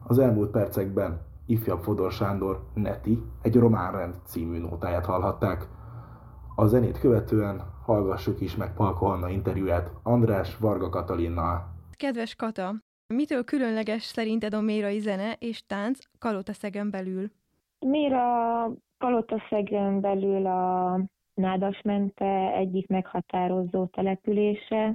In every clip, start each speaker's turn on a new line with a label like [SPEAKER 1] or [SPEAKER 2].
[SPEAKER 1] Az elmúlt percekben ifjabb Fodor Sándor Neti egy román rend című nótáját hallhatták. A zenét követően hallgassuk is meg Palko Anna interjúját András Varga Katalinnal.
[SPEAKER 2] Kedves Kata, mitől különleges szerinted a mérai zene és tánc Kalotaszegen belül?
[SPEAKER 3] Méra Kalotaszegen belül a Nádasmente egyik meghatározó települése,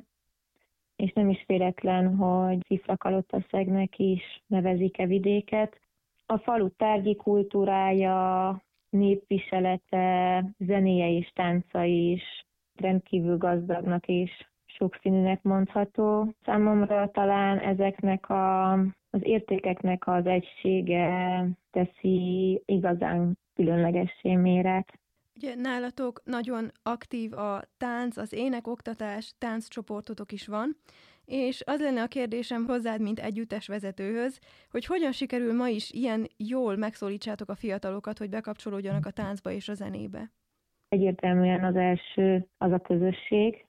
[SPEAKER 3] és nem is véletlen, hogy Cifra Kalotaszegnek is nevezik vidéket. A falu tárgyi kultúrája, népviselete, zenéje és tánca is rendkívül gazdagnak és sokszínűnek mondható. Számomra talán ezeknek az értékeknek az egysége teszi igazán különlegessé Mérát.
[SPEAKER 2] Ugye nálatok nagyon aktív a tánc, az énekoktatás, tánccsoportotok is van, és az lenne a kérdésem hozzád, mint együttes vezetőhöz, hogy hogyan sikerül ma is ilyen jól megszólítsátok a fiatalokat, hogy bekapcsolódjanak a táncba és a zenébe?
[SPEAKER 3] Egyértelműen az első az a közösség.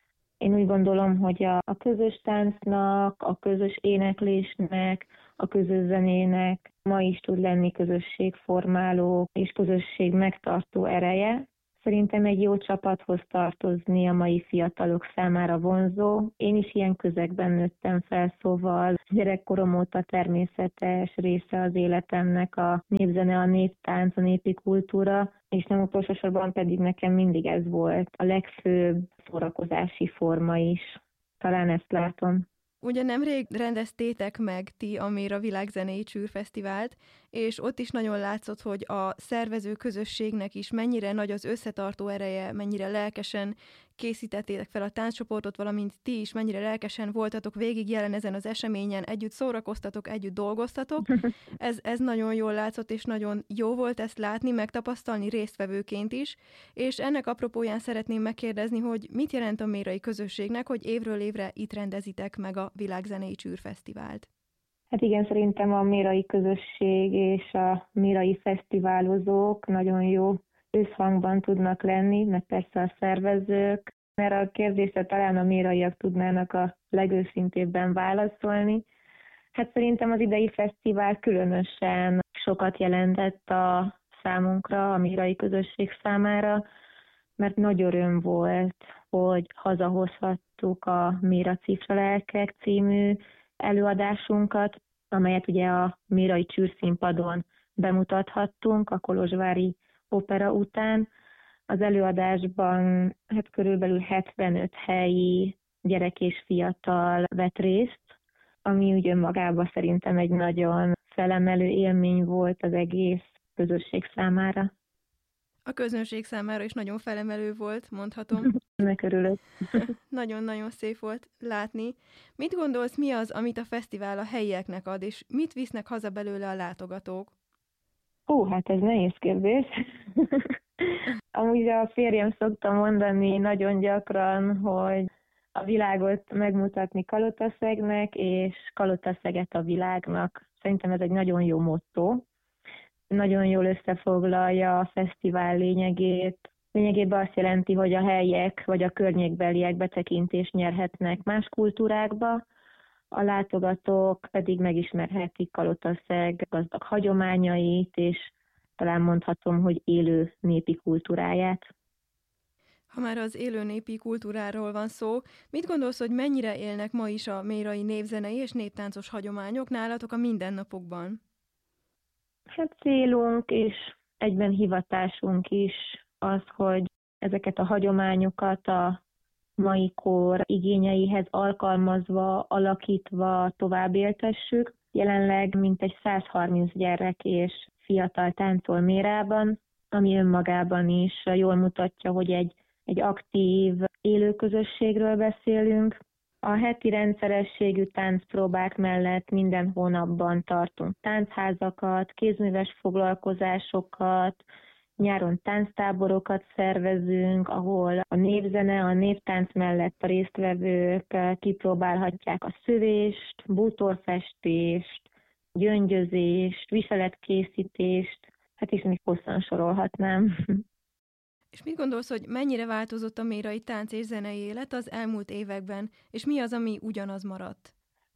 [SPEAKER 3] Én úgy gondolom, hogy a közös táncnak, a közös éneklésnek, a közös zenének ma is tud lenni közösségformáló és közösség megtartó ereje. Szerintem egy jó csapathoz tartozni a mai fiatalok számára vonzó. Én is ilyen közegben nőttem fel, szóval gyerekkorom óta természetes része az életemnek a népzene, a néptánc, a népi kultúra, és nem utolsó sorban pedig nekem mindig ez volt a legfőbb szórakozási forma is. Talán ezt látom.
[SPEAKER 2] Ugye nemrég rendeztétek meg ti a Méra Világzenei Csűrfesztivált, és ott is nagyon látszott, hogy a szervező közösségnek is mennyire nagy az összetartó ereje, mennyire lelkesen készítettétek fel a tánccsoportot, valamint ti is mennyire lelkesen voltatok végig jelen ezen az eseményen, együtt szórakoztatok, együtt dolgoztatok. Ez nagyon jól látszott, és nagyon jó volt ezt látni, megtapasztalni résztvevőként is, és ennek apropóján szeretném megkérdezni, hogy mit jelent a mérai közösségnek, hogy évről évre itt rendezitek meg a Világzenei Csűrfesztivált?
[SPEAKER 3] Hát igen, szerintem a mérai közösség és a mérai fesztiválozók nagyon jó összhangban tudnak lenni, meg persze a szervezők. Erre a kérdésre talán a méraiak tudnának a legőszintébben válaszolni. Hát szerintem az idei fesztivál különösen sokat jelentett a számunkra, a mérai közösség számára, mert nagy öröm volt, hogy hazahozhattuk a Méra Cifra lelkek című előadásunkat, amelyet ugye a mérai csűrszínpadon bemutathattunk a kolozsvári opera után. Az előadásban körülbelül 75 helyi gyerek és fiatal vett részt, ami úgy önmagában szerintem egy nagyon felemelő élmény volt az egész közösség számára.
[SPEAKER 2] A közönség számára is nagyon felemelő volt, mondhatom.
[SPEAKER 3] Megörülök.
[SPEAKER 2] Nagyon-nagyon szép volt látni. Mit gondolsz, mi az, amit a fesztivál a helyieknek ad, és mit visznek haza belőle a látogatók?
[SPEAKER 3] Hát ez nehéz kérdés. Amúgy a férjem szokta mondani nagyon gyakran, hogy a világot megmutatni Kalotaszegnek, és Kalotaszeget a világnak. Szerintem ez egy nagyon jó motto. Nagyon jól összefoglalja a fesztivál lényegét. Lényegében azt jelenti, hogy a helyiek vagy a környékbeliek betekintést nyerhetnek más kultúrákba, a látogatók pedig megismerhetik Kalotaszeg gazdag hagyományait, és talán mondhatom, hogy élő népi kultúráját.
[SPEAKER 2] Ha már az élő népi kultúráról van szó, mit gondolsz, hogy mennyire élnek ma is a mérai népzenei és néptáncos hagyományok nálatok a mindennapokban?
[SPEAKER 3] Hát célunk és egyben hivatásunk is az, hogy ezeket a hagyományokat a mai kor igényeihez alkalmazva, alakítva tovább éltessük. Jelenleg mintegy 130 gyerek és fiatal táncol Mérában, ami önmagában is jól mutatja, hogy egy aktív élőközösségről beszélünk. A heti rendszerességű táncpróbák mellett minden hónapban tartunk táncházakat, kézműves foglalkozásokat, nyáron tánctáborokat szervezünk, ahol a népzene, a néptánc mellett a résztvevők kipróbálhatják a szövést, bútorfestést, gyöngyözést, viseletkészítést, hát is még hosszan sorolhatnám.
[SPEAKER 2] És mit gondolsz, hogy mennyire változott a mérai tánc és zenei élet az elmúlt években, és mi az, ami ugyanaz maradt?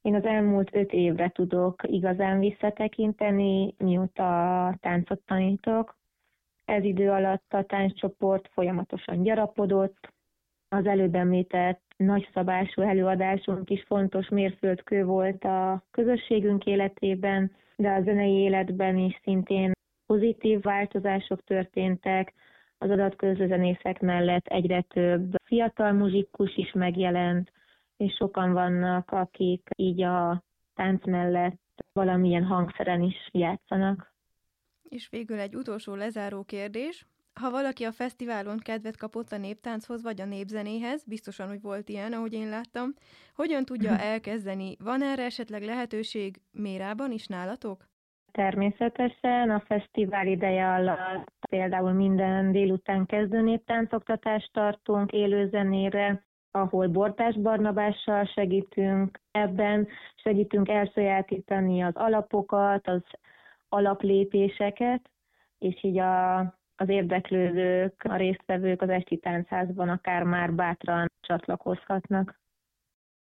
[SPEAKER 3] Én az elmúlt 5 évre tudok igazán visszatekinteni, mióta táncot tanítok. Ez idő alatt a tánccsoport folyamatosan gyarapodott. Az előbb említett nagyszabású előadásunk is fontos mérföldkő volt a közösségünk életében, de a zenei életben is szintén pozitív változások történtek. Az adatközlő zenészek mellett egyre több fiatal muzsikus is megjelent, és sokan vannak, akik így a tánc mellett valamilyen hangszeren is játszanak.
[SPEAKER 2] És végül egy utolsó lezáró kérdés. Ha valaki a fesztiválon kedvet kapott a néptánchoz vagy a népzenéhez, biztosan, hogy volt ilyen, ahogy én láttam, hogyan tudja elkezdeni? Van erre esetleg lehetőség Mérában is nálatok?
[SPEAKER 3] Természetesen a fesztivál ideje alatt például minden délután kezdő néptáncoktatást tartunk élőzenére, ahol Bortás Barnabással segítünk ebben, segítünk elsajátítani az alapokat, az alaplépéseket, és így az érdeklődők, a résztvevők az esti táncházban akár már bátran csatlakozhatnak.